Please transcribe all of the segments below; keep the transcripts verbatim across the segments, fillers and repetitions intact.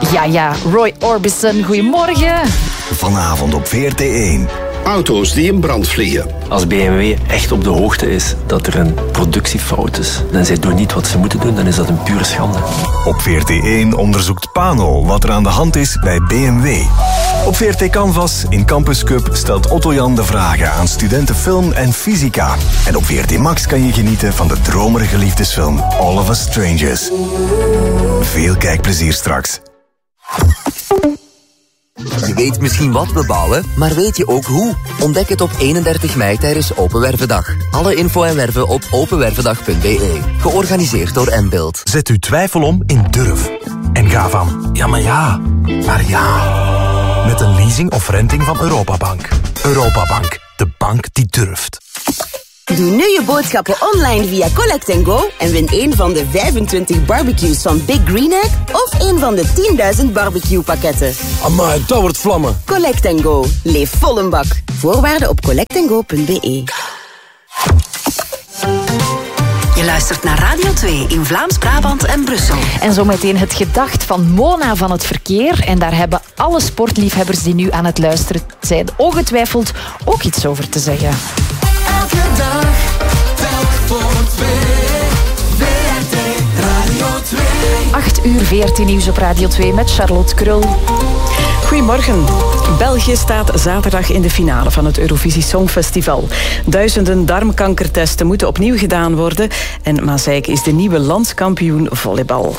Ja, ja, Roy Orbison, goedemorgen. Vanavond op V R T één. Auto's die in brand vliegen. Als B M W echt op de hoogte is dat er een productiefout is, dan zij doen niet wat ze moeten doen, dan is dat een pure schande. Op V R T één onderzoekt Pano wat er aan de hand is bij B M W. Op V R T Canvas in Campus Cup stelt Otto Jan de vragen aan studenten film en fysica. En op V R T Max kan je genieten van de dromerige liefdesfilm All of Us Strangers. Veel kijkplezier straks. Je weet misschien wat we bouwen, maar weet je ook hoe? Ontdek het op eenendertig mei tijdens Open Wervendag. Alle info en werven op openwervendag punt b e. Georganiseerd door N-Build. Zet uw twijfel om in durf. En ga van ja, maar ja, maar ja. Met een leasing of renting van Europabank. Europabank, de bank die durft. Doe nu je boodschappen online via Collect and Go en win een van de vijfentwintig barbecues van Big Green Egg of een van de tienduizend barbecue pakketten. Amai, dat wordt vlammen. Collect and Go. Leef vol een bak. Voorwaarden op collect and go punt b e. Je luistert naar Radio twee in Vlaams-Brabant en Brussel. En zometeen het gedacht van Mona van het verkeer. En daar hebben alle sportliefhebbers die nu aan het luisteren zijn ongetwijfeld ook iets over te zeggen. Elke dag, telk voor twee. V R T Radio twee. acht uur V R T Nieuws op Radio twee met Charlotte Krul. Goedemorgen. België staat zaterdag in de finale van het Eurovisie Songfestival. Duizenden darmkankertesten moeten opnieuw gedaan worden. En Mazeik is de nieuwe landskampioen volleybal.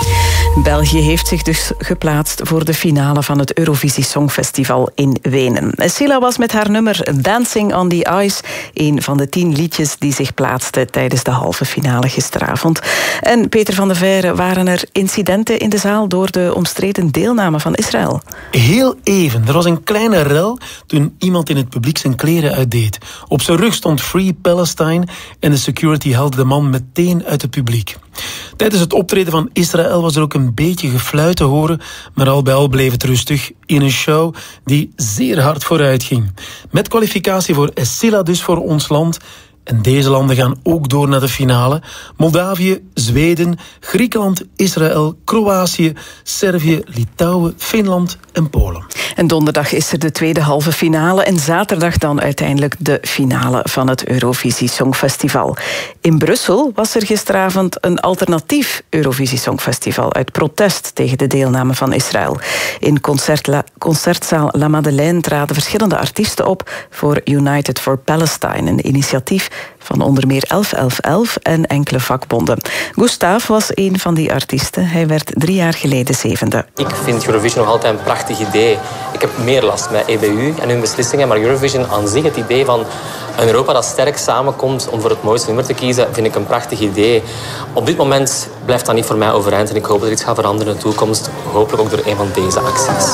België heeft zich dus geplaatst voor de finale van het Eurovisie Songfestival in Wenen. Silla was met haar nummer Dancing on the Ice een van de tien liedjes die zich plaatsten tijdens de halve finale gisteravond. En Peter van der Veire, waren er incidenten in de zaal door de omstreden deelname van Israël? Heel even. Er was een kleine rel toen iemand in het publiek zijn kleren uitdeed. Op zijn rug stond Free Palestine en de security haalde de man meteen uit het publiek. Tijdens het optreden van Israël was er ook een beetje gefluit te horen, maar al bij al bleef het rustig in een show die zeer hard vooruit ging. Met kwalificatie voor Silla dus voor ons land. En deze landen gaan ook door naar de finale. Moldavië, Zweden, Griekenland, Israël, Kroatië, Servië, Litouwen, Finland en Polen. En donderdag is er de tweede halve finale en zaterdag dan uiteindelijk de finale van het Eurovisie Songfestival. In Brussel was er gisteravond een alternatief Eurovisie Songfestival uit protest tegen de deelname van Israël. In concert La, concertzaal La Madeleine traden verschillende artiesten op voor United for Palestine, een initiatief van onder meer elf elf elf en enkele vakbonden. Gustav was een van die artiesten. Hij werd drie jaar geleden zevende. Ik vind Eurovision nog altijd een prachtig idee. Ik heb meer last met E B U en hun beslissingen, maar Eurovision aan zich, het idee van een Europa dat sterk samenkomt om voor het mooiste nummer te kiezen, vind ik een prachtig idee. Op dit moment blijft dat niet voor mij overeind en ik hoop dat er iets gaat veranderen in de toekomst. Hopelijk ook door een van deze acties.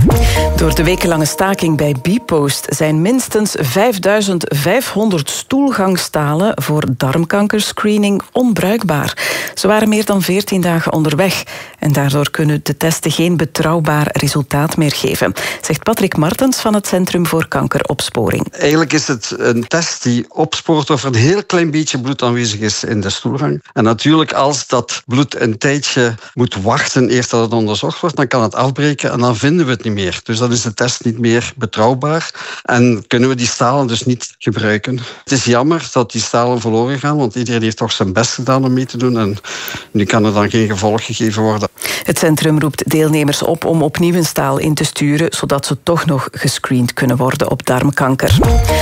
Door de wekenlange staking bij Bpost zijn minstens vijfduizend vijfhonderd stoelgangstalen voor darmkankerscreening onbruikbaar. Ze waren meer dan veertien dagen onderweg en daardoor kunnen de testen geen betrouwbaar resultaat meer geven, zegt Patrick Martens van het Centrum voor Kankeropsporing. Eigenlijk is het een test die opspoort of er een heel klein beetje bloed aanwezig is in de stoelgang. En natuurlijk, als dat bloed een tijdje moet wachten eerst dat het onderzocht wordt, dan kan het afbreken en dan vinden we het niet meer. Dus dan is de test niet meer betrouwbaar en kunnen we die stalen dus niet gebruiken. Het is jammer dat die stalen verloren gaan, want iedereen heeft toch zijn best gedaan om mee te doen en nu kan er dan geen gevolg gegeven worden. Het centrum roept deelnemers op om opnieuw een staal in te sturen, zodat ze toch nog gescreend kunnen worden op darmkanker.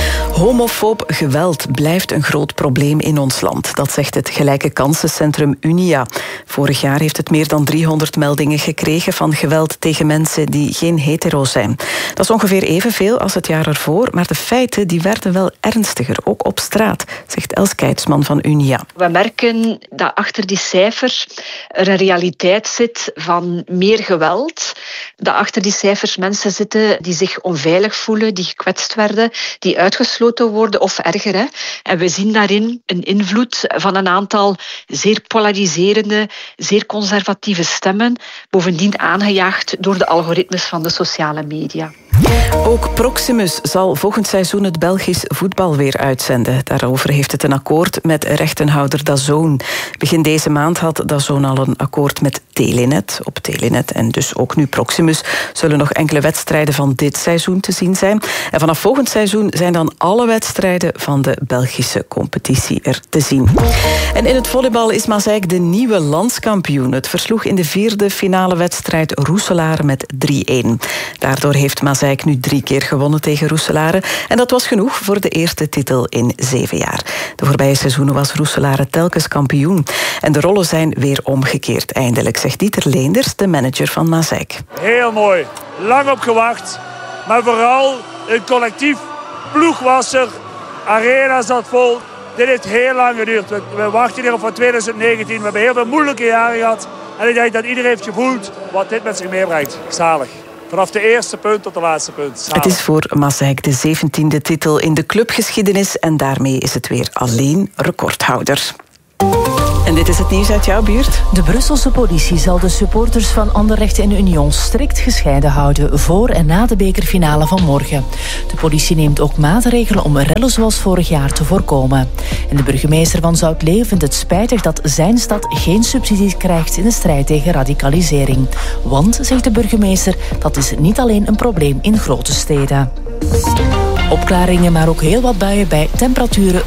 Homofoob geweld blijft een groot probleem in ons land. Dat zegt het gelijke kansencentrum Unia. Vorig jaar heeft het meer dan driehonderd meldingen gekregen van geweld tegen mensen die geen hetero zijn. Dat is ongeveer evenveel als het jaar ervoor, maar de feiten die werden wel ernstiger, ook op straat, zegt Els Keitsman van Unia. We merken dat achter die cijfers er een realiteit zit van meer geweld. Dat achter die cijfers mensen zitten die zich onveilig voelen, die gekwetst werden, die uitgesloten worden of erger. Hè. En we zien daarin een invloed van een aantal zeer polariserende, zeer conservatieve stemmen, bovendien aangejaagd door de algoritmes van de sociale media. Ook Proximus zal volgend seizoen het Belgisch voetbal weer uitzenden. Daarover heeft het een akkoord met rechtenhouder DAZN. Begin deze maand had DAZN al een akkoord met Telenet. Op Telenet en dus ook nu Proximus zullen nog enkele wedstrijden van dit seizoen te zien zijn. En vanaf volgend seizoen zijn dan alle wedstrijden van de Belgische competitie er te zien. En in het volleybal is Maaseik de nieuwe landskampioen. Het versloeg in de vierde finale wedstrijd Roeselare met drie-een. Daardoor heeft Maaseik nu drie keer gewonnen tegen Roeselare. En dat was genoeg voor de eerste titel in zeven jaar. De voorbije seizoenen was Roeselare telkens kampioen. En de rollen zijn weer omgekeerd eindelijk, zegt Dieter Leenders, de manager van Maaseik. Heel mooi. Lang op gewacht. Maar vooral een collectief ploeg was er. Arena zat vol. Dit heeft heel lang geduurd. We, we wachten hier op voor twintig negentien. We hebben heel veel moeilijke jaren gehad. En ik denk dat iedereen heeft gevoeld wat dit met zich meebrengt. Zalig. Vanaf de eerste punt tot de laatste punt. Zalig. Het is voor Maaseik de zeventiende titel in de clubgeschiedenis. En daarmee is het weer alleen recordhouder. En dit is het nieuws uit jouw buurt. De Brusselse politie zal de supporters van Anderlecht en Union strikt gescheiden houden voor en na de bekerfinale van morgen. De politie neemt ook maatregelen om rellen zoals vorig jaar te voorkomen. En de burgemeester van Zoutleeuw vindt het spijtig dat zijn stad geen subsidies krijgt in de strijd tegen radicalisering. Want, zegt de burgemeester, dat is niet alleen een probleem in grote steden. Opklaringen, maar ook heel wat buien bij temperaturen